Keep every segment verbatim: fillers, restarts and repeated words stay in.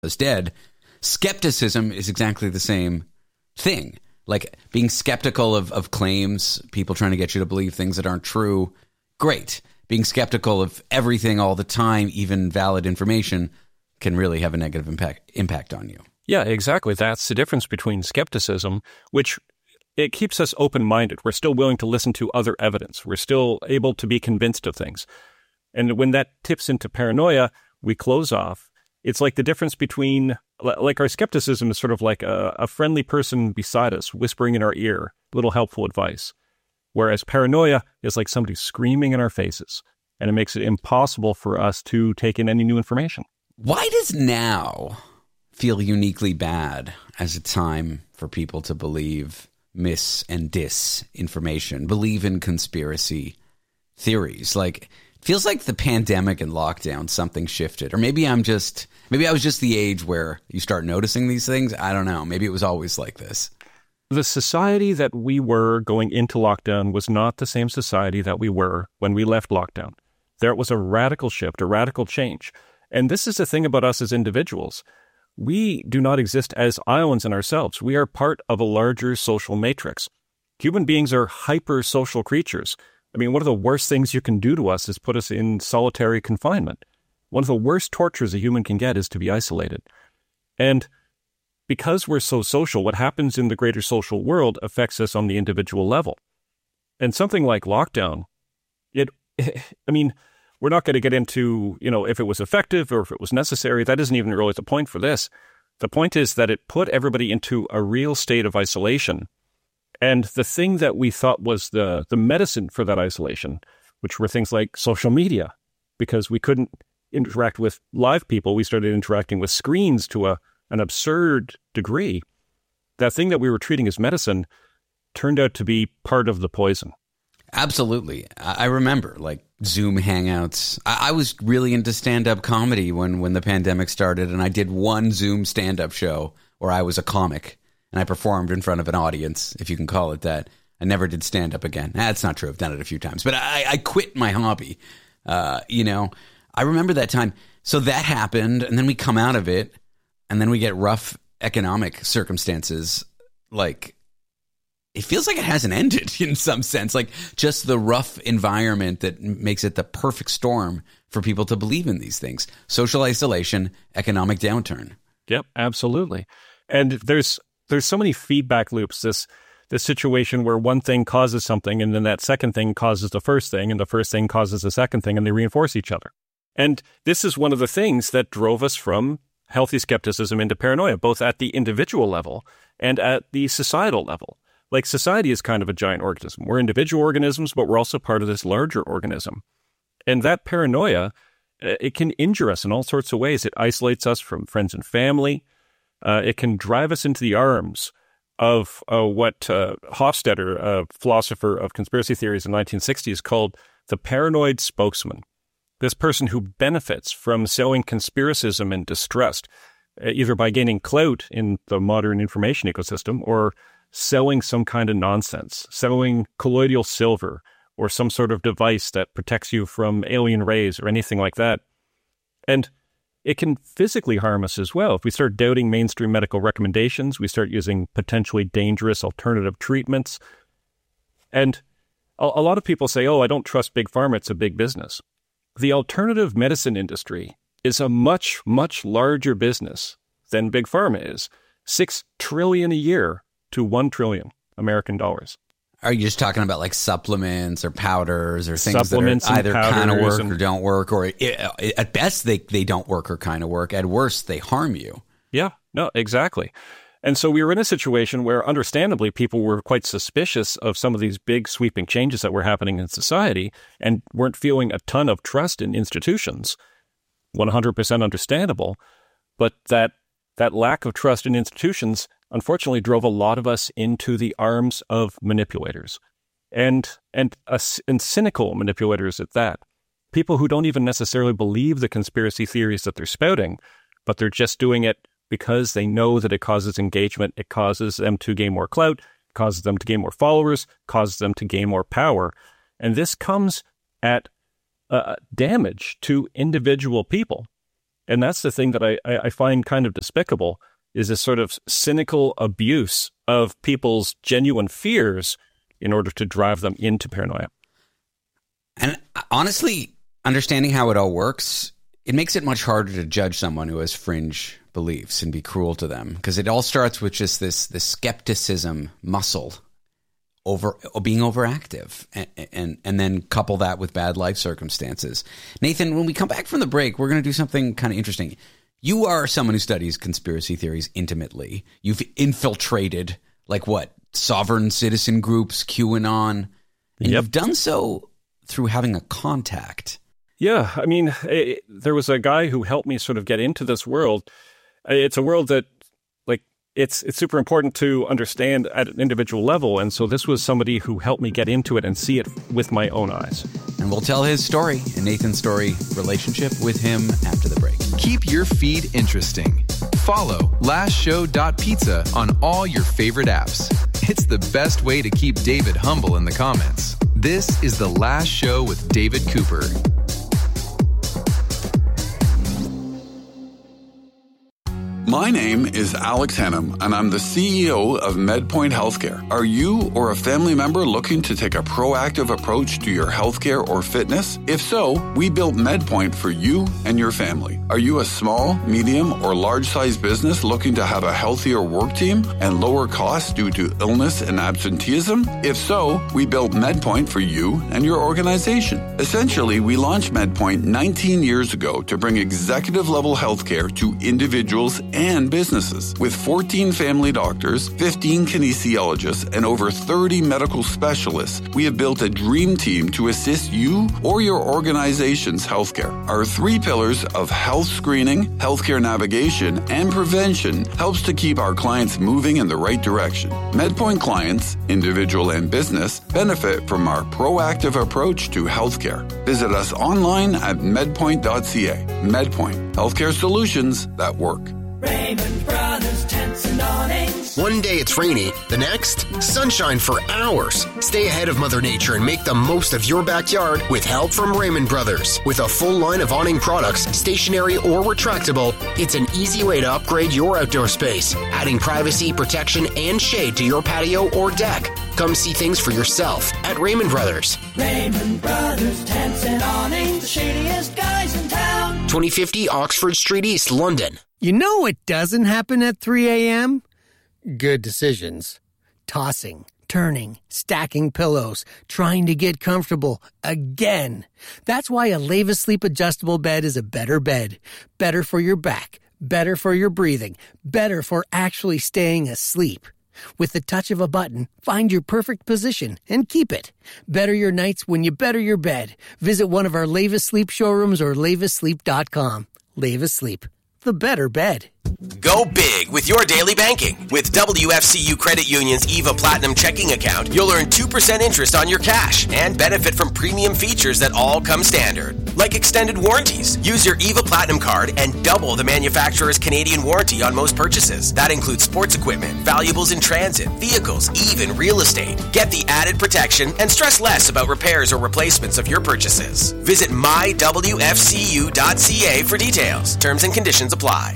is dead. Skepticism is exactly the same thing. Like being skeptical of, of claims, people trying to get you to believe things that aren't true. Great. Being skeptical of everything all the time, even valid information, can really have a negative impact impact on you. Yeah, exactly. That's the difference between skepticism, which it keeps us open-minded. We're still willing to listen to other evidence. We're still able to be convinced of things. And when that tips into paranoia, we close off. It's like the difference between, like our skepticism is sort of like a, a friendly person beside us, whispering in our ear, little helpful advice. Whereas paranoia is like somebody screaming in our faces, and it makes it impossible for us to take in any new information. Why does now feel uniquely bad as a time for people to believe mis and disinformation, believe in conspiracy theories? Like, it feels like the pandemic and lockdown, something shifted. Or maybe I'm just, maybe I was just the age where you start noticing these things. I don't know. Maybe it was always like this. The society that we were going into lockdown was not the same society that we were when we left lockdown. There was a radical shift, a radical change. And this is the thing about us as individuals. We do not exist as islands in ourselves. We are part of a larger social matrix. Human beings are hyper-social creatures. I mean, one of the worst things you can do to us is put us in solitary confinement. One of the worst tortures a human can get is to be isolated. And because we're so social, what happens in the greater social world affects us on the individual level. And something like lockdown, it, I mean, we're not going to get into, you know, if it was effective or if it was necessary. That isn't even really the point for this. The point is that it put everybody into a real state of isolation. And the thing that we thought was the, the medicine for that isolation, which were things like social media, because we couldn't interact with live people, we started interacting with screens to a an absurd degree. That thing that we were treating as medicine turned out to be part of the poison. Absolutely. I remember like Zoom hangouts. I was really into stand-up comedy when, when the pandemic started, and I did one Zoom stand-up show where I was a comic and I performed in front of an audience, if you can call it that. I never did stand-up again. That's not true. I've done it a few times, but I, I quit my hobby. Uh, you know, I remember that time. So that happened, and then we come out of it, and then we get rough economic circumstances. Like, it feels like it hasn't ended in some sense. Like, just the rough environment that makes it the perfect storm for people to believe in these things. Social isolation, economic downturn. Yep, absolutely. And there's there's so many feedback loops. This this situation where one thing causes something, and then that second thing causes the first thing, and the first thing causes the second thing, and they reinforce each other. And this is one of the things that drove us from healthy skepticism into paranoia, both at the individual level and at the societal level. Like, society is kind of a giant organism. We're individual organisms, but we're also part of this larger organism. And that paranoia, it can injure us in all sorts of ways. It isolates us from friends and family. Uh, it can drive us into the arms of uh, what uh, Hofstadter, a philosopher of conspiracy theories in the nineteen sixties, called the paranoid spokesman. This person who benefits from sowing conspiracism and distrust, either by gaining clout in the modern information ecosystem or selling some kind of nonsense, selling colloidal silver or some sort of device that protects you from alien rays or anything like that. And it can physically harm us as well. If we start doubting mainstream medical recommendations, we start using potentially dangerous alternative treatments. And a, a lot of people say, oh, I don't trust Big Pharma, it's a big business. The alternative medicine industry is a much, much larger business than Big Pharma is. Six trillion dollars a year to one trillion American dollars. Are you just talking about like supplements or powders or things supplements that are either kind of work and, or don't work, or it, at best they, they don't work or kind of work. At worst, they harm you. Yeah, no, exactly. And so we were in a situation where, understandably, people were quite suspicious of some of these big sweeping changes that were happening in society and weren't feeling a ton of trust in institutions. one hundred percent understandable. But that that lack of trust in institutions, unfortunately, drove a lot of us into the arms of manipulators. And, and, uh, and cynical manipulators at that. People who don't even necessarily believe the conspiracy theories that they're spouting, but they're just doing it because they know that it causes engagement, it causes them to gain more clout, causes them to gain more followers, causes them to gain more power. And this comes at uh, damage to individual people. And that's the thing that I, I find kind of despicable, is this sort of cynical abuse of people's genuine fears in order to drive them into paranoia. And honestly, understanding how it all works, it makes it much harder to judge someone who has fringe beliefs and be cruel to them, because it all starts with just this this skepticism muscle over being overactive, and, and and then couple that with bad life circumstances. Nathan, when we come back from the break, we're going to do something kind of interesting. You are someone who studies conspiracy theories intimately. You've infiltrated, like what, sovereign citizen groups, QAnon, and yep. you've done so through having a contact. Yeah, I mean, it, there was a guy who helped me sort of get into this world. It's a world that, like, it's it's super important to understand at an individual level, and so this was somebody who helped me get into it and see it with my own eyes. And we'll tell his story and Nathan's story relationship with him after the break. Keep your feed interesting. Follow last show dot pizza on all your favorite apps. It's the best way to keep David humble in the comments. This is The Last Show with David Cooper. My name is Alex Hannum, and I'm the C E O of MedPoint Healthcare. Are you or a family member looking to take a proactive approach to your healthcare or fitness? If so, we built MedPoint for you and your family. Are you a small, medium, or large-sized business looking to have a healthier work team and lower costs due to illness and absenteeism? If so, we built MedPoint for you and your organization. Essentially, we launched MedPoint nineteen years ago to bring executive-level healthcare to individuals and businesses. With fourteen family doctors, fifteen kinesiologists, and over thirty medical specialists, we have built a dream team to assist you or your organization's healthcare. Our three pillars of health screening, healthcare navigation, and prevention helps to keep our clients moving in the right direction. MedPoint clients, individual and business, benefit from our proactive approach to healthcare. Visit us online at medpoint dot c a. MedPoint, healthcare solutions that work. Raymond Brothers Tents and Awnings. One day it's rainy, the next, sunshine for hours. Stay ahead of Mother Nature and make the most of your backyard with help from Raymond Brothers. With a full line of awning products, stationary or retractable, it's an easy way to upgrade your outdoor space, adding privacy, protection, and shade to your patio or deck. Come see things for yourself at Raymond Brothers. Raymond Brothers Tents and Awnings, the shadiest guys in town. twenty fifty Oxford Street East, London. You know what doesn't happen at three a.m.? Good decisions. Tossing, turning, stacking pillows, trying to get comfortable again. That's why a Leva Sleep adjustable bed is a better bed. Better for your back, better for your breathing, better for actually staying asleep. With the touch of a button, find your perfect position and keep it. Better your nights when you better your bed. Visit one of our Leva Sleep showrooms or leva sleep dot com. Leva Sleep, the better bed. Go big with your daily banking. With W F C U Credit Union's EVA Platinum checking account, you'll earn two percent interest on your cash and benefit from premium features that all come standard, like extended warranties. Use your EVA Platinum card and double the manufacturer's Canadian warranty on most purchases. That includes sports equipment, valuables in transit, vehicles, even real estate. Get the added protection and stress less about repairs or replacements of your purchases. Visit my w f c u dot c a for details. Terms and conditions apply.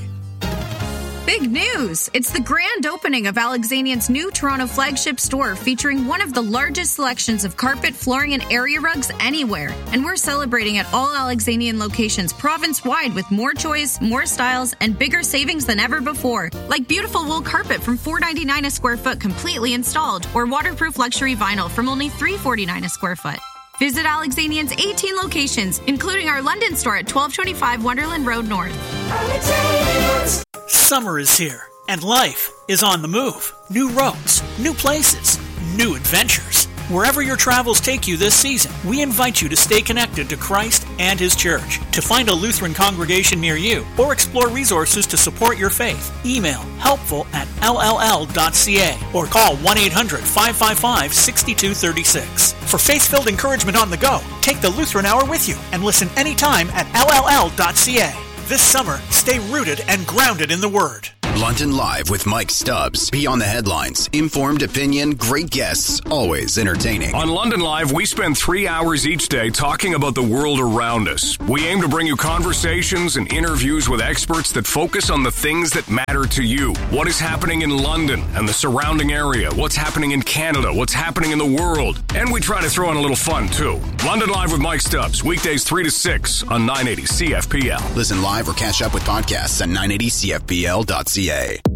Big news! It's the grand opening of Alexanian's new Toronto flagship store, featuring one of the largest selections of carpet, flooring, and area rugs anywhere. And we're celebrating at all Alexanian locations province-wide with more choice, more styles, and bigger savings than ever before. Like beautiful wool carpet from four dollars and ninety-nine cents a square foot completely installed, or waterproof luxury vinyl from only three dollars and forty-nine cents a square foot. Visit Alexanian's eighteen locations, including our London store at twelve twenty-five Wonderland Road North. Alexanians. Summer is here, and life is on the move. New roads, new places, new adventures. Wherever your travels take you this season, we invite you to stay connected to Christ and His Church. To find a Lutheran congregation near you or explore resources to support your faith, email helpful at l l l dot c a or call one eight hundred five five five six two three six. For faith-filled encouragement on the go, take the Lutheran Hour with you and listen anytime at l l l dot c a. This summer, stay rooted and grounded in the Word. London Live with Mike Stubbs. Beyond the headlines, informed opinion, great guests, always entertaining. On London Live, we spend three hours each day talking about the world around us. We aim to bring you conversations and interviews with experts that focus on the things that matter to you. What is happening in London and the surrounding area? What's happening in Canada? What's happening in the world? And we try to throw in a little fun, too. London Live with Mike Stubbs, weekdays three to six on nine eighty C F P L. Listen live or catch up with podcasts at nine eighty C F P L dot C A.